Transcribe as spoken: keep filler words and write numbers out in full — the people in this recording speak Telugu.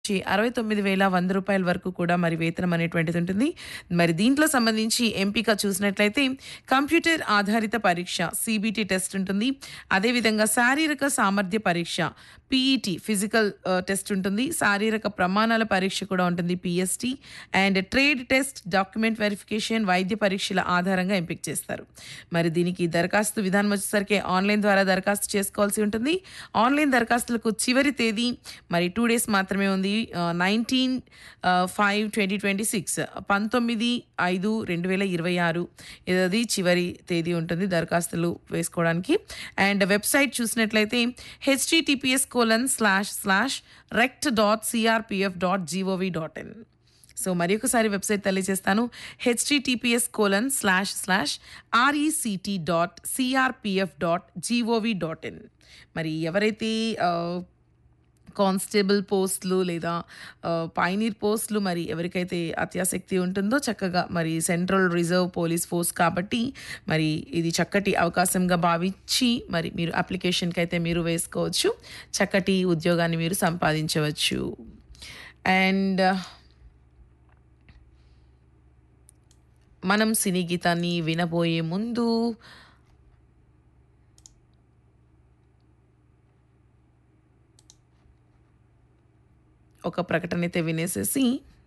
చి అరవై తొమ్మిది వేల వంద రూపాయల వరకు కూడా మరి వేతనం అనేటువంటిది ఉంటుంది. మరి దీంట్లో సంబంధించి ఎంపిక చూసినట్లయితే కంప్యూటర్ ఆధారిత పరీక్ష సీబీటీ టెస్ట్ ఉంటుంది. అదేవిధంగా శారీరక సామర్థ్య పరీక్ష పీఈటీ ఫిజికల్ ఆహ్, టెస్ట్ ఉంటుంది. శారీరక ప్రమాణాల పరీక్ష కూడా ఉంటుంది పీఎస్టీ. And trade test, document verification, వైద్య పరీక్షల ఆధారంగా ఎంపిక చేస్తారు. మరి దీనికి దరఖాస్తు విధానం వచ్చేసరికి ఆన్‌లైన్ ద్వారా దరఖాస్తు చేసుకోవాల్సి ఉంటుంది. ఆన్‌లైన్ దరఖాస్తులకు చివరి తేదీ మరి రెండు డేస్ మాత్రమే ఉంది. ఆహ్, నైన్టీన్ ఆహ్, ఫైవ్ ట్వంటీ ట్వంటీ సిక్స్ పంతొమ్మిది ఐదు రెండు వేల ఇరవై ఆరు ఇది చివరి తేదీ ఉంటుంది దరఖాస్తులు వేసుకోవడానికి. అండ్ వెబ్‌సైట్ చూసినట్లయితే HTTPS colon slash slash రెక్ట్ dot CRPF dot GOV dot in. So మరి ఒకసారి వెబ్‌సైట్ తెలియజేస్తాను. HTTPS colon slash slash ఆర్‌ఈసీటీ dot CRPF dot GOV dot in. మరి ఎవరైతే ఆహ్, కానిస్టేబుల్ పోస్టులు లేదా ఆహ్, పైనీర్ పోస్టులు మరి ఎవరికైతే అత్యాసక్తి ఉంటుందో చక్కగా మరి సెంట్రల్ రిజర్వ్ పోలీస్ ఫోర్స్ కాబట్టి మరి ఇది చక్కటి అవకాశంగా భావించి మరి మీరు అప్లికేషన్‌కైతే మీరు వేసుకోవచ్చు. చక్కటి ఉద్యోగాన్ని మీరు సంపాదించవచ్చు. అండ్ మనం సినీ గీతాన్ని వినబోయే ముందు ఒక ప్రకటన అయితే వినేసేసి